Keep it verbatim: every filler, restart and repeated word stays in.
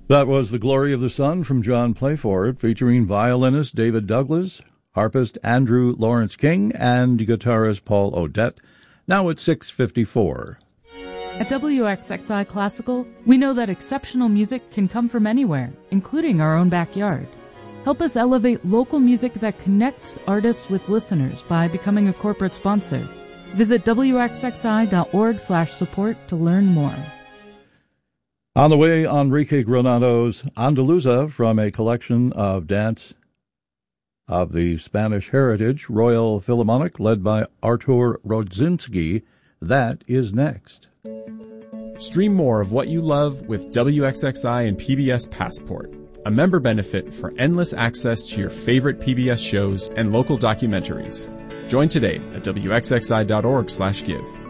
That was The Glory of the Sun from John Playford, featuring violinist David Douglas, harpist Andrew Lawrence King, and guitarist Paul Odette. Now it's six fifty-four. At W X X I Classical, we know that exceptional music can come from anywhere, including our own backyard. Help us elevate local music that connects artists with listeners by becoming a corporate sponsor. Visit W X X I dot org slash support to learn more. On the way, Enrique Granado's Andaluza from a collection of dance of the Spanish heritage, Royal Philharmonic, led by Artur Rodzinski. That is next. Stream more of what you love with W X X I and P B S Passport, a member benefit for endless access to your favorite P B S shows and local documentaries. Join today at W X X I dot org slash give.